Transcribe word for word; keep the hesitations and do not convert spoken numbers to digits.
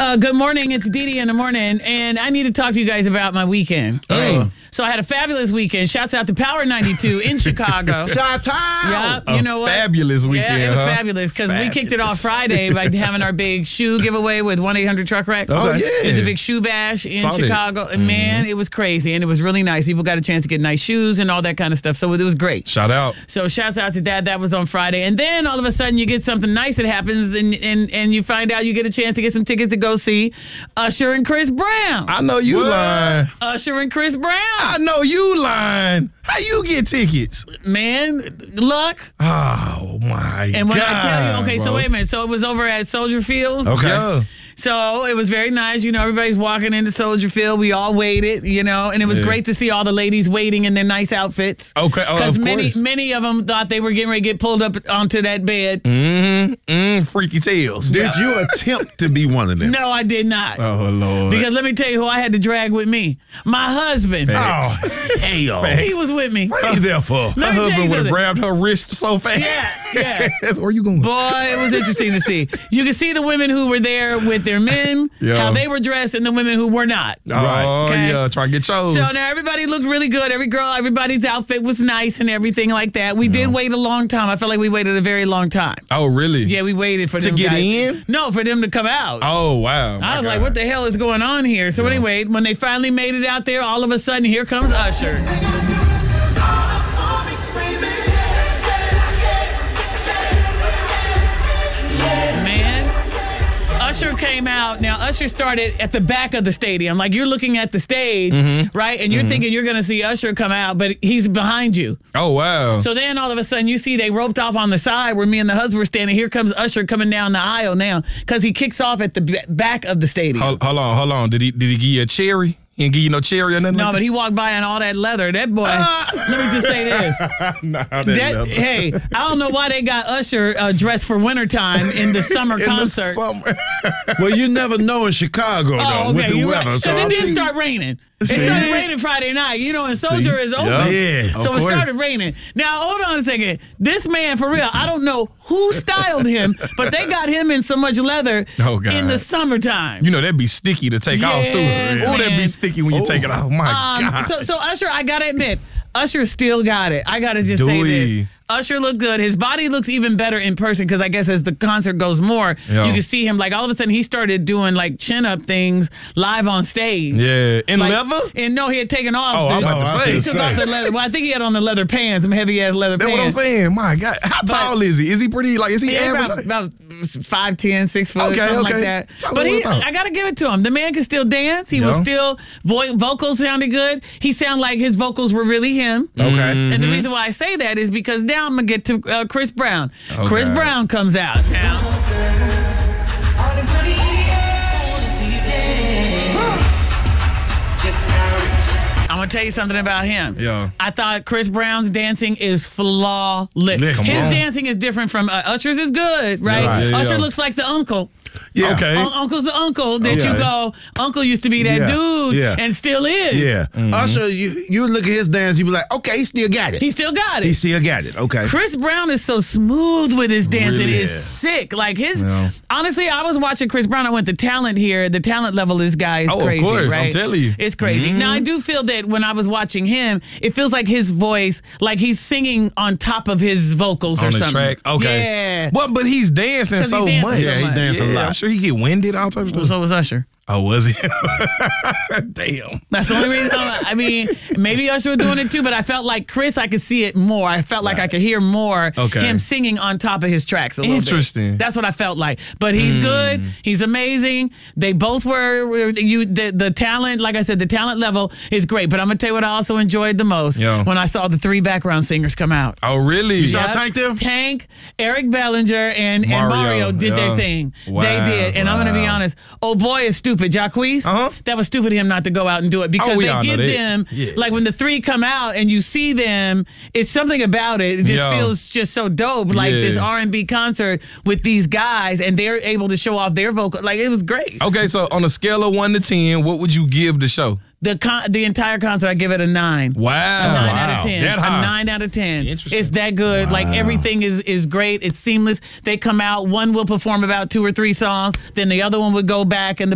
Uh, good morning. It's Dee Dee in the morning, and I need to talk to you guys about my weekend. Oh. So I had a fabulous weekend. Shouts out to Power ninety-two in Chicago. Shot out. Yeah, you know what? Fabulous weekend. Yeah, it was huh? fabulous because we kicked it off Friday by having our big shoe giveaway with one eight hundred Truck Wreck. Oh, Okay. yeah. It was a big shoe bash in Saw that. Chicago. And man, it was crazy, and it was really nice. People got a chance to get nice shoes and all that kind of stuff. So it was great. Shout out. So shouts out to that. That was on Friday. And then all of a sudden you get something nice that happens and, and, and you find out you get a chance to get some tickets to go see Usher and Chris Brown. I know you What? lying. Usher and Chris Brown. I know you lying. How you get tickets? Man, luck. Oh my And when God. I tell you, okay, so bro. wait a minute. So it was over at Soldier Field. Okay. Yeah. So it was very nice. You know, everybody's walking into Soldier Field. We all waited, you know, and it was Yeah. great to see all the ladies waiting in their nice outfits. Okay. Oh, Because of many, course. many of them thought they were getting ready to get pulled up onto that bed. Mm-hmm. Mm, freaky tales. Did you attempt to be one of them? No, I did not. Oh Lord. Because let me tell you who I had to drag with me. My husband. Facts. Oh, hell. He was with me. What are you there for? Let Her me tell you husband would have something. grabbed her wrist so fast. Yeah, yeah. That's where you going. Boy, it was interesting to see. You could see the women who were there with their men, Yeah. how they were dressed, and the women who were not. Oh Okay. yeah, try to get chose. So now everybody looked really good. Every girl, everybody's outfit was nice and everything like that. We did wait a long time. I felt like we waited a very long time. oh really? Yeah, we waited for To them get guys. in? No, for them to come out. Oh wow. I was like, what the hell is going on here? So anyway, when they finally made it out there, all of a sudden, here comes Usher. Man, Usher came out. Now, Usher started at the back of the stadium. Like, you're looking at the stage, right? And you're thinking you're going to see Usher come out, but he's behind you. Oh wow. So then all of a sudden you see they roped off on the side where me and the husband were standing. Here comes Usher coming down the aisle now because he kicks off at the b- back of the stadium. hold, hold on, hold on. Did he did he give you a cherry? He didn't give you no cherry or nothing? No, like but he walked by in all that leather. That boy, let me just say this. that? Nah, that That, leather. hey, I don't know why they got Usher uh, dressed for wintertime in the summer In the concert. summer. Well, you never know in Chicago, though, Oh, with okay, the you're weather. right. So Because I it did think- start raining. It See? started raining Friday night, you know, and Soldier is open. Yeah, So of it course. started raining. Now, hold on a second. This man, for real, I don't know who styled him, but they got him in so much leather Oh, God. in the summertime. You know that'd be sticky to take off too. Yes, Oh, that'd man. be sticky when you take it off. My Um, God. so, so Usher, I gotta admit, Usher still got it. I gotta just Do say he? this. Usher looked good. His body looks even better in person because I guess as the concert goes more, Yeah. you can see him like all of a sudden he started doing like chin up things live on stage. yeah, in Like, leather. And no, he had taken off. Oh, I'm the, about to Oh, I say. he see. took off the leather. Well, I think he had on the leather pants, some heavy ass leather That's what I'm pants. saying. My God, how tall is he? Is he pretty? Like, is he Yeah, average? about, about five ten, six foot, Okay, something okay. like that. Tell But me he, what about. I gotta give it to him. The man can still dance. He was Yeah. still vo- vocals sounded good. He sounded like his vocals were really him. Okay. Mm-hmm. And the reason why I say that is because now I'm gonna get to uh, Chris Brown. Oh, Chris God. Brown comes out now. I'm gonna tell you something about him. Yeah. I thought Chris Brown's dancing is flawless. Come His on. dancing is different from uh, Usher's is good, right? Yeah, yeah, Usher yeah. looks like the uncle. Yeah. Okay. Un- Uncle's the uncle that Okay. you go, Uncle used to be that Yeah, dude yeah. and still is. Yeah. Mm-hmm. Usher, you, you look at his dance, you be like, okay, he still got it. He still got He it. still got it. Okay. Chris Brown is so smooth with his dancing. Really? It is sick. Like his, Yeah. honestly, I was watching Chris Brown. I went the talent here. The talent level of this guy is Oh, of crazy, course. I'm right? telling you. It's crazy. Now, I do feel that when I was watching him, it feels like his voice, like he's singing on top of his vocals On or the something. track. Okay. Yeah. But but he's dancing 'Cause he so dances much. so Yeah, he much. dance a Yeah, lot. I'm sure he get winded all types of stuff. So was Usher. Oh, was he? Damn. That's the only reason. I'm- I mean, maybe Usher was doing it too, but I felt like Chris, I could see it more. I felt like I could hear more Okay. him singing on top of his tracks a little bit. Interesting. That's what I felt like. But he's good. He's amazing. They both were, were you the, the talent, like I said, the talent level is great. But I'm going to tell you what I also enjoyed the most Yeah. when I saw the three background singers come out. Oh, really? You saw Yep. Tank them? Tank, Eric Bellinger, and Mario, and Mario, Mario did their yeah. thing. Wow, they did. And I'm going to be wow. honest. Oh, boy, is stupid. Jacquees, Uh-huh. that was stupid of him not to go out and do it because Oh, we they all know give that. them, Yeah. like when the three come out and you see them, it's something about it. It just Yeah. feels just so dope. Like Yeah. this R and B concert with these guys and they're able to show off their vocal. Like it was great. Okay, so on a scale of one to ten, what would you give the show? The con- the entire concert, I give it a nine. Wow. A nine out of ten. That A high. nine out of ten. Interesting. It's that good. Like everything is is great. It's seamless. They come out. One will perform about two or three songs. Then the other one would go back and the